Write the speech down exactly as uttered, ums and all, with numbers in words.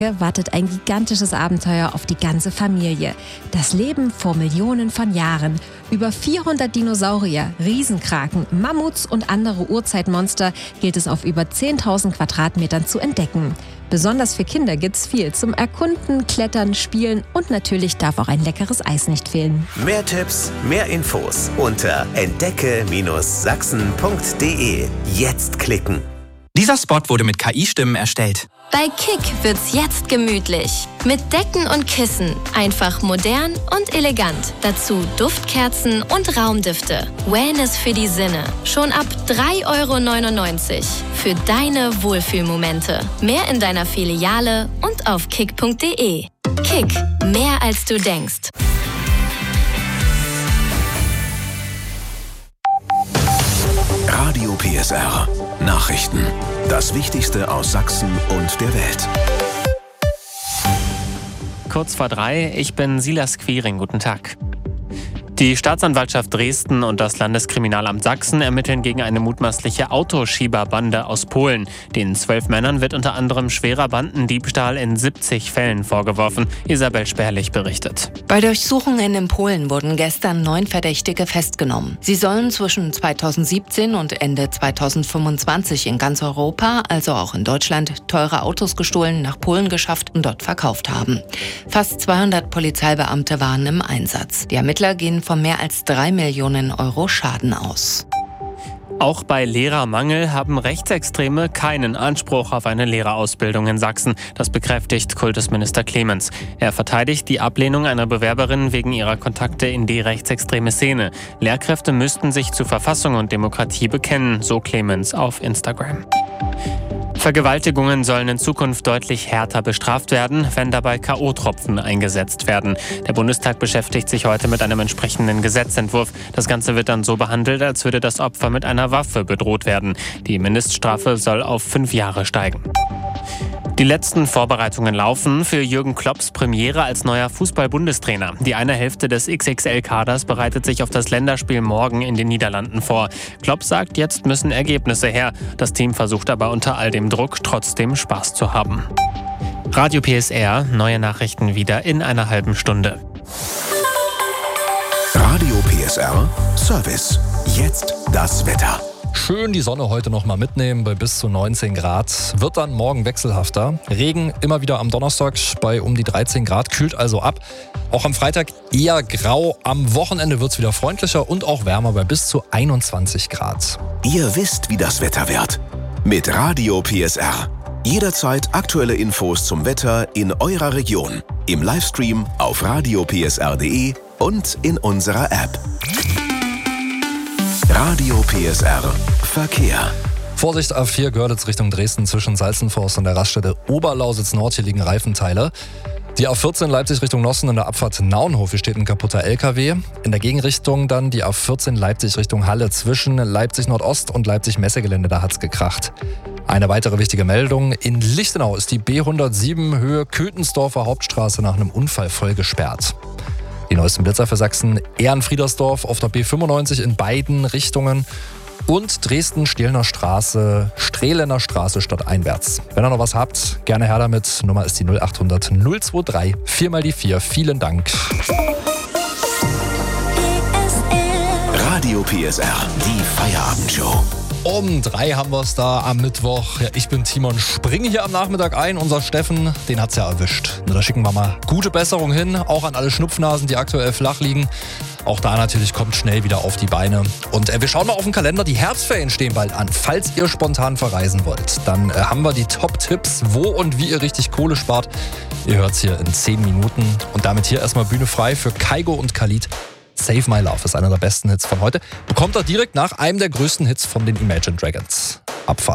wartet ein gigantisches Abenteuer auf die ganze Familie. Das Leben vor Millionen von Jahren. Über vierhundert Dinosaurier, Riesenkraken, Mammuts und andere Urzeitmonster gilt es auf über zehntausend Quadratmetern zu entdecken. Besonders für Kinder gibt's viel zum Erkunden, Klettern, Spielen und natürlich darf auch ein leckeres Eis nicht fehlen. Mehr Tipps, mehr Infos unter entdecke Sachsen punkt de. Jetzt klicken. Dieser Spot wurde mit K I-Stimmen erstellt. Bei Kick wird's jetzt gemütlich. Mit Decken und Kissen. Einfach modern und elegant. Dazu Duftkerzen und Raumdüfte. Wellness für die Sinne. Schon ab drei Euro neunundneunzig. Für deine Wohlfühlmomente. Mehr in deiner Filiale und auf kick punkt de. Kick. Mehr als du denkst. Radio P S R. Nachrichten. Das Wichtigste aus Sachsen und der Welt. Kurz vor drei, ich bin Silas Quiring. Guten Tag. Die Staatsanwaltschaft Dresden und das Landeskriminalamt Sachsen ermitteln gegen eine mutmaßliche Autoschieberbande aus Polen. Den zwölf Männern wird unter anderem schwerer Bandendiebstahl in siebzig Fällen vorgeworfen. Isabel Sperlich berichtet. Bei Durchsuchungen in Polen wurden gestern neun Verdächtige festgenommen. Sie sollen zwischen zweitausendsiebzehn und Ende zweitausendfünfundzwanzig in ganz Europa, also auch in Deutschland, teure Autos gestohlen, nach Polen geschafft und dort verkauft haben. Fast zweihundert Polizeibeamte waren im Einsatz. Die Ermittler gehen von mehr als drei Millionen Euro Schaden aus. Auch bei Lehrermangel haben Rechtsextreme keinen Anspruch auf eine Lehrerausbildung in Sachsen. Das bekräftigt Kultusminister Clemens. Er verteidigt die Ablehnung einer Bewerberin wegen ihrer Kontakte in die rechtsextreme Szene. Lehrkräfte müssten sich zu Verfassung und Demokratie bekennen, so Clemens auf Instagram. Vergewaltigungen sollen in Zukunft deutlich härter bestraft werden, wenn dabei K O-Tropfen eingesetzt werden. Der Bundestag beschäftigt sich heute mit einem entsprechenden Gesetzentwurf. Das Ganze wird dann so behandelt, als würde das Opfer mit einer Waffe bedroht werden. Die Mindeststrafe soll auf fünf Jahre steigen. Die letzten Vorbereitungen laufen für Jürgen Klopps Premiere als neuer Fußball-Bundestrainer. Die eine Hälfte des X X L-Kaders bereitet sich auf das Länderspiel morgen in den Niederlanden vor. Klopp sagt, jetzt müssen Ergebnisse her. Das Team versucht aber unter all dem Druck trotzdem Spaß zu haben. Radio P S R, neue Nachrichten wieder in einer halben Stunde. Radio P S R Service. Jetzt das Wetter. Schön die Sonne heute noch mal mitnehmen bei bis zu neunzehn Grad. Wird dann morgen wechselhafter. Regen immer wieder am Donnerstag bei um die dreizehn Grad, kühlt also ab. Auch am Freitag eher grau. Am Wochenende wird es wieder freundlicher und auch wärmer bei bis zu einundzwanzig Grad. Ihr wisst, wie das Wetter wird. Mit Radio P S R. Jederzeit aktuelle Infos zum Wetter in eurer Region. Im Livestream auf radio p s r punkt de und in unserer App. Radio P S R Verkehr. Vorsicht, A vier Görlitz Richtung Dresden zwischen Salzenforst und der Raststätte Oberlausitz Nord. Hier liegen Reifenteile. Die A vierzehn Leipzig Richtung Nossen in der Abfahrt Naunhof. Hier steht ein kaputter L K W. In der Gegenrichtung dann die A vierzehn Leipzig Richtung Halle zwischen Leipzig Nordost und Leipzig Messegelände. Da hat's gekracht. Eine weitere wichtige Meldung. In Lichtenau ist die B hundertsieben Höhe Köthensdorfer Hauptstraße nach einem Unfall voll gesperrt. Die neuesten Blitzer für Sachsen: Ehrenfriedersdorf auf der B fünfundneunzig in beiden Richtungen und Dresden-Stehlner Straße, Strehlener Straße stadteinwärts. Wenn ihr noch was habt, gerne her damit. Nummer ist die null achthundert null drei drei vier mal die vier. Vielen Dank. Radio P S R, die Feierabendshow. Um drei haben wir es da am Mittwoch. Ja, ich bin Timon, springe hier am Nachmittag ein. Unser Steffen, den hat's ja erwischt. Na, da schicken wir mal gute Besserung hin, auch an alle Schnupfnasen, die aktuell flach liegen. Auch da natürlich kommt schnell wieder auf die Beine. Und äh, wir schauen mal auf den Kalender. Die Herbstferien stehen bald an. Falls ihr spontan verreisen wollt, dann äh, haben wir die Top-Tipps, wo und wie ihr richtig Kohle spart. Ihr hört's hier in zehn Minuten. Und damit hier erstmal Bühne frei für Kaigo und Khalid. Save My Love ist einer der besten Hits von heute. Bekommt er direkt nach einem der größten Hits von den Imagine Dragons. Abfahrt.